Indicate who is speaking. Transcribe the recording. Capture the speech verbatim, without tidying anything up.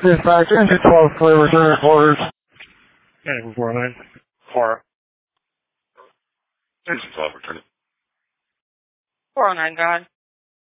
Speaker 1: Dispatch, engine twelve, clear, return quarters.
Speaker 2: Engine four nine. Four.
Speaker 3: Engine twelve, return.
Speaker 4: four oh nine, gone.